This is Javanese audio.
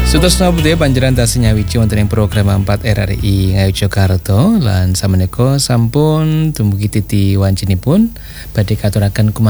Sutresna budaya panjenengan tasih nyawiji wonten ing program 4 RRI Ngayogyakarta lan sameneika sampun dumugi titi wancinipun badhe katuraken